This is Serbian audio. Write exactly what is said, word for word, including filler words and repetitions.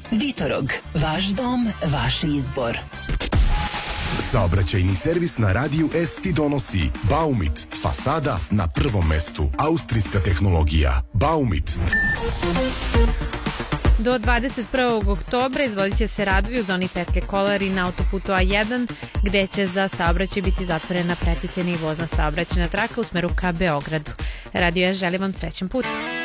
Vitorog, vaš dom, vaš izbor. Saobraćajni servis na radiju S ti donosi Baumit, fasada na prvom mestu. Austrijska tehnologija. Baumit. Do dvadeset prvog oktobra izvodit će se radovi u zoni petlje Kolari na autoputu A jedan, gde će za saobraćaj biti zatvorena preticajna i vozna saobraćajna traka u smeru ka Beogradu. Radio S želi vam srećan put.